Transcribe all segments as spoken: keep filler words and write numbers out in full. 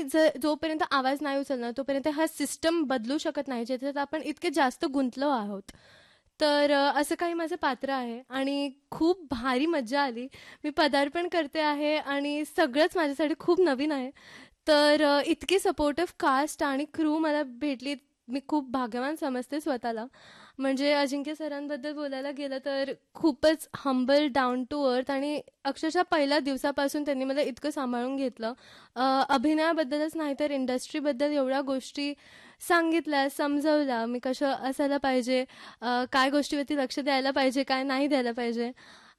जर जोपर्यंत आवाज नाही उचलणार तोपर्यंत हा सिस्टम बदलू शकत नाही, ज्याच्यात आपण इतके जास्त गुंतलो आहोत. तर असं काही माझं पात्र आहे आणि खूप भारी मज्जा आली. मी पदार्पण करते आहे आणि सगळंच माझ्यासाठी खूप नवीन आहे. तर इतकी सपोर्टिव्ह कास्ट आणि क्रू मला भेटली, मी खूप भाग्यवान समजते स्वतःला. म्हणजे अजिंक्य सरांबद्दल बोलायला गेलं तर खूपच हंबल, डाऊन टू अर्थ आणि अक्षरशः पहिल्या दिवसापासून त्यांनी मला इतकं सांभाळून घेतलं. अभिनयाबद्दलच नाही तर इंडस्ट्रीबद्दल एवढ्या गोष्टी सांगितल्या, समजवल्या, मी कसं असायला पाहिजे, काय गोष्टीवरती लक्ष द्यायला पाहिजे, काय नाही द्यायला पाहिजे.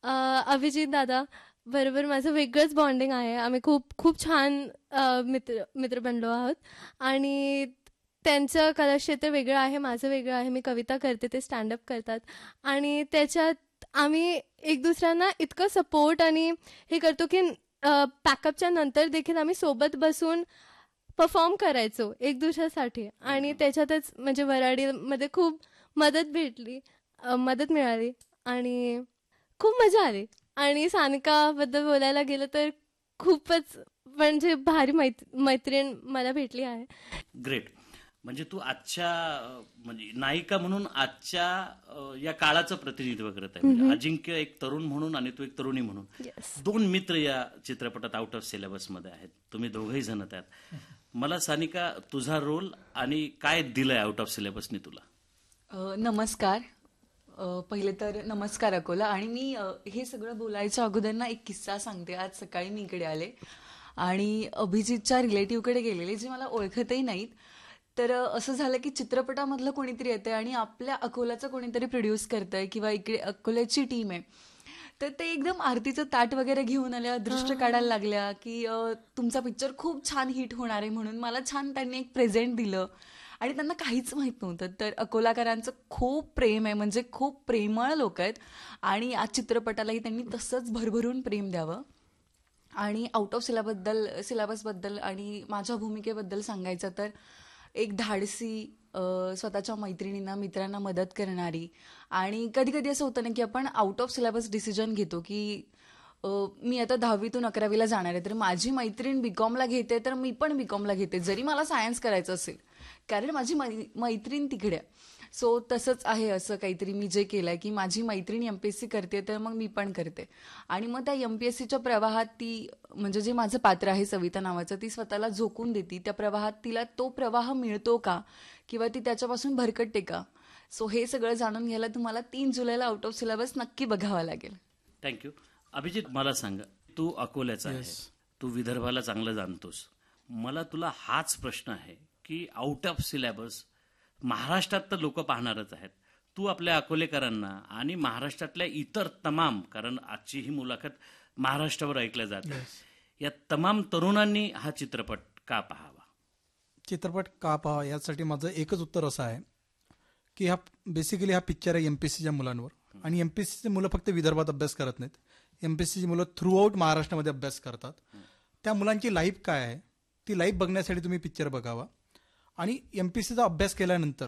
अभिजित दादा बरोबर माझं वेगळंच बॉन्डिंग आहे. आम्ही खूप खूप छान मित्र मित्र बनलो आहोत आणि त्यांचं कलाक्षेत्र वेगळं आहे, माझं वेगळं आहे. मी कविता करते, ते स्टँडअप करतात आणि त्याच्यात आम्ही एक दुसऱ्यांना इतकं सपोर्ट आणि हे करतो की पॅकअपच्या नंतर देखील आम्ही सोबत बसून परफॉर्म करायचो एक दुसऱ्यासाठी. आणि त्याच्यातच म्हणजे वऱ्हाडीमध्ये खूप मदत भेटली, मदत मिळाली आणि खूप मजा आली. आणि सानिकाबद्दल बोलायला गेलं तर खूपच म्हणजे भारी मैत मैत्रीण मला भेटली आहे. ग्रेट. म्हणजे तू आजच्या म्हणजे नायिका म्हणून आजच्या या काळाचं प्रतिनिधित्व करत आहे. म्हणजे अजिंक्य एक तरुण म्हणून आणि तू एक तरुणी म्हणून, दोन मित्र या चित्रपटात आउट ऑफ सिलेबस मध्ये आहेत. तुम्ही दोघंही जण त्यात. मला सानिका तुझा रोल आणि काय दिलंय आउट ऑफ सिलेबसने तुला? नमस्कार. पहिले तर नमस्कार अकोला. आणि मी हे सगळं बोलायच्या अगोदर ना एक किस्सा सांगते. आज सकाळी मी इकडे आले आणि अभिजितच्या रिलेटिव्हकडे गेलेले, जे मला ओळखतही नाहीत. तर असं झालं की चित्रपटामधलं कोणीतरी येतंय आणि आपल्या अकोल्याचं कोणीतरी प्रोड्यूस करतंय किंवा इकडे अकोल्याची टीम आहे. तर ते एकदम आरतीचं ताट वगैरे घेऊन आल्या, दृश्य काढायला लागल्या की तुमचा पिक्चर खूप छान हिट होणार आहे म्हणून. मला छान त्यांनी एक प्रेझेंट दिलं आणि त्यांना काहीच माहीत नव्हतं. तर अकोलाकरांचं खूप प्रेम आहे, म्हणजे खूप प्रेमळ लोक आहेत आणि आज चित्रपटालाही त्यांनी तसंच भरभरून प्रेम द्यावं. आणि आउट ऑफ सिलेबसबद्दल सिलेबसबद्दल आणि माझ्या भूमिकेबद्दल सांगायचं तर एक धाडसी, स्वतःच्या मैत्रिणींना मित्रांना मदत करणारी. आणि कधी कधी असं होतं ना की आपण आउट ऑफ सिलेबस डिसिजन घेतो की मी आता दहावीतून अकरावीला जाणार आहे, तर माझी मैत्रीण बीकॉमला घेते तर मी पण बीकॉमला घेते, जरी मला सायन्स करायचं असेल, कारण माझी मैत्रीण तिकडे. सो तसंच आहे असं काहीतरी मी जे केलंय की माझी मैत्रीण एमपीएससी करते तर मग मी पण करते. आणि मग त्या एमपीएससीच्या प्रवाहात ती, म्हणजे जे माझं पात्र आहे सविता नावाचं, ती स्वतःला झोकून देते. त्या प्रवाहात तिला तो प्रवाह मिळतो का किंवा ती त्याच्यापासून भरकटते का? सो हे सगळं जाणून घ्यायला तुम्हाला तीन जुलैला आउट ऑफ सिलेबस नक्की बघावा लागेल. थँक्यू. अभिजित, मला सांगा, तू अकोल्याचा आहे, तू विदर्भाला चांगलं जाणतोस. मला तुला हाच प्रश्न आहे की आउट ऑफ सिलेबस महाराष्ट्रात तर लोक पाहणारच आहेत, तू आपल्या अकोलेकरांना आणि महाराष्ट्रातल्या इतर तमाम, कारण आजची ही मुलाखत महाराष्ट्रावर ऐकल्या जाते, या तमाम तरुणांनी हा चित्रपट का पाहावा? चित्रपट का पाहावा यासाठी माझं एकच उत्तर असं आहे की हा बेसिकली हा पिक्चर आहे एमपीएससीच्या मुलांवर. आणि एमपीएससीचे मुलं फक्त विदर्भात अभ्यास करत नाहीत, एमपीएससीची मुलं थ्रू आउट महाराष्ट्रामध्ये अभ्यास करतात. त्या मुलांची लाईफ काय आहे ती लाईफ बघण्यासाठी तुम्ही पिक्चर बघावा. आणि एमपीएससीचा अभ्यास केल्यानंतर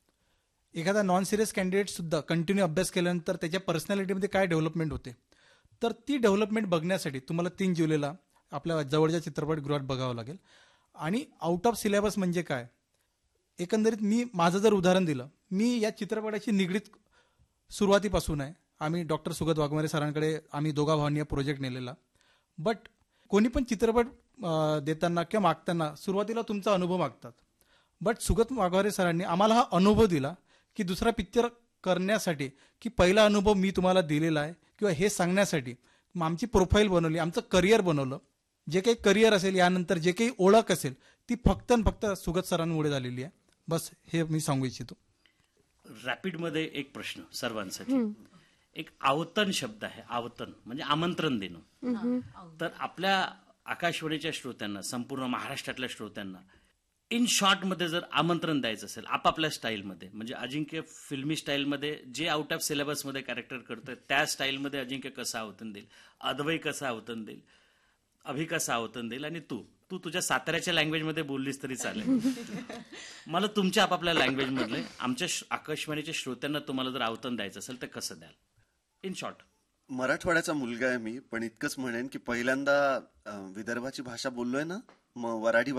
एखादा नॉन सिरियस कॅन्डिडेट सुद्धा कंटिन्यू अभ्यास केल्यानंतर त्याच्या पर्सनॅलिटीमध्ये काय डेव्हलपमेंट होते, तर ती डेव्हलपमेंट बघण्यासाठी तुम्हाला तीन जुलैला आपल्या जवळच्या चित्रपटगृहात बघावं लागेल. आणि आउट ऑफ सिलेबस म्हणजे काय, एकंदरीत मी माझं जर उदाहरण दिलं, मी या चित्रपटाची निगडीत सुरुवातीपासून आहे. आम्ही डॉक्टर सुगत वाघमारे सरांकडे आम्ही दोघा भावांनी हा प्रोजेक्ट नेलेला. बट कोणी पण चित्रपट देताना किंवा मागताना सुरुवातीला तुमचा अनुभव मागतात. बट सुगत वाघमारे सरांनी आम्हाला हा अनुभव दिला की दुसरा पिक्चर करण्यासाठी, की पहिला अनुभव मी तुम्हाला दिलेला आहे किंवा हे सांगण्यासाठी आमची प्रोफाईल बनवली, आमचं करिअर बनवलं. जे काही करिअर असेल यानंतर जे काही ओळख असेल ती फक्त आणि फक्त सुगत सरांमुळे झालेली आहे. बस हे मी सांगू इच्छितो. रॅपिडमध्ये एक प्रश्न सर्वांसाठी. एक आवतन शब्द आहे, आवतन म्हणजे आमंत्रण देणं. तर आपल्या आकाशवाणीच्या श्रोत्यांना, संपूर्ण महाराष्ट्रातल्या श्रोत्यांना इन शॉर्टमध्ये जर आमंत्रण द्यायचं असेल आपापल्या स्टाईलमध्ये, म्हणजे अजिंक्य फिल्मी स्टाईलमध्ये जे आउट ऑफ सिलेबसमध्ये कॅरेक्टर करतोय त्या स्टाईलमध्ये अजिंक्य कसं आवतन देईल, अद्वै कसं आवतन देईल, अभि कसं आवतन देईल, आणि तू तू तुझ्या साताऱ्याच्या लँग्वेजमध्ये बोललीस तरी चालेल. मला तुमच्या आपापल्या लँग्वेजमधले आमच्या आकाशवाणीच्या श्रोत्यांना तुम्हाला जर आवतन द्यायचं असेल तर कसं द्याल इन शॉर्ट? मराठवाड्याचा मुलगा आहे मी, पण इतकंच म्हणेन की पहिल्यांदा विदर्भाची भाषा बोललोय ना, मग वराठी